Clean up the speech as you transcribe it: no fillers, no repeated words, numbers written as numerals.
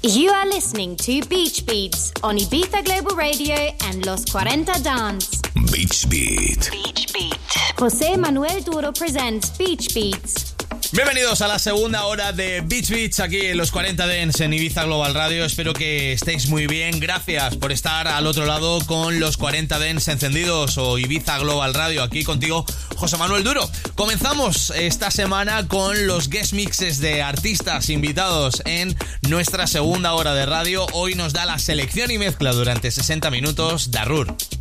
You are listening to Beach Beats on Ibiza Global Radio and Los 40 Dance. Beach Beat. Beach Beat. José Manuel Duro presents Beach Beats. Bienvenidos a la segunda hora de Beach Beats aquí en Los 40 Dance en Ibiza Global Radio. Espero que estéis muy bien. Gracias por estar al otro lado con Los 40 Dance encendidos o Ibiza Global Radio. Aquí contigo, José Manuel Duro. Comenzamos esta semana con los guest mixes de artistas invitados en nuestra segunda hora de radio. Hoy nos da la selección y mezcla durante 60 minutos Darur.